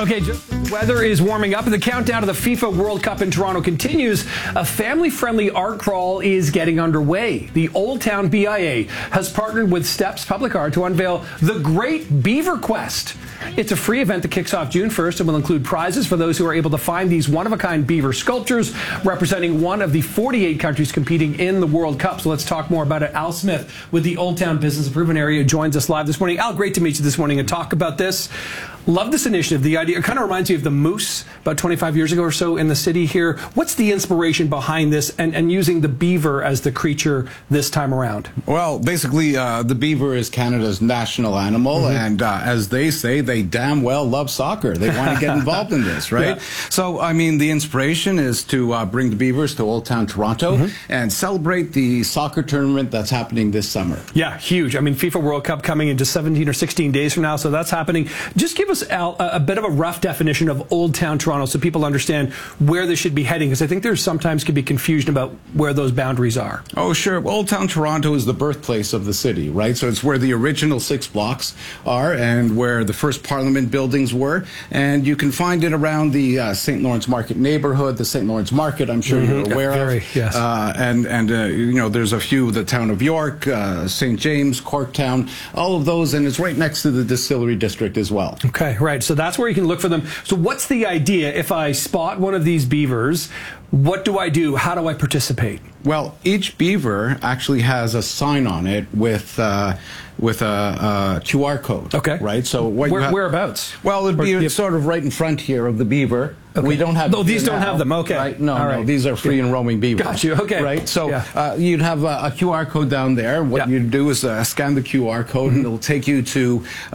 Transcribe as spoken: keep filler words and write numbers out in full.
Okay, just weather is warming up and the countdown to the FIFA World Cup in Toronto continues. A family-friendly art crawl is getting underway. The Old Town B I A has partnered with Steps Public Art to unveil the Great Beaver Quest. It's a free event that kicks off June first and will include prizes for those who are able to find these one-of-a-kind beaver sculptures representing one of the forty-eight countries competing in the World Cup. So let's talk more about it. Al Smith with the Old Town Business Improvement Area joins us live this morning. Al, great to meet you this morning and talk about this. Love this initiative. The idea, it kind of reminds me of the moose about twenty-five years ago or so in the city here. What's the inspiration behind this and, and using the beaver as the creature this time around? Well, basically, uh, the beaver is Canada's national animal, mm-hmm. and uh, as they say, they damn well love soccer. They want to get involved in this, right? Yeah. So, I mean, the inspiration is to uh, bring the beavers to Old Town Toronto mm-hmm. and celebrate the soccer tournament that's happening this summer. Yeah, huge. I mean, FIFA World Cup coming in just seventeen or sixteen days from now, so that's happening. Just give us, Al, a, a bit of a rough definition of Old Town Toronto so people understand where they should be heading, because I think there's sometimes can be confusion about where those boundaries are. Oh, sure. Old Town Toronto is the birthplace of the city, right? So it's where the original six blocks are and where the first Parliament buildings were. And you can find it around the uh, Saint Lawrence Market neighborhood, the Saint Lawrence Market, I'm sure mm-hmm. you're aware Very, of. Yes. Uh, and, and uh, you know, there's a few, the town of York, uh, Saint James, Corktown, all of those, and it's right next to the Distillery District as well. Okay, right. So that's where you can look for them. So what's the idea if I spot one of these beavers? What do I do? How do I participate? Well, each beaver actually has a sign on it with uh, with a, a Q R code. Okay. Right. So what Where, you have, whereabouts? Well, it'd be or, sort of right in front here of the beaver. Okay. We don't have. No, these don't now, have them. Okay. Right? No, All no, right. these are free and roaming beavers. Got you. Okay. Right. So yeah. uh, you'd have a, a Q R code down there. What yeah. you do is uh, scan the Q R code, mm-hmm. and it'll take you to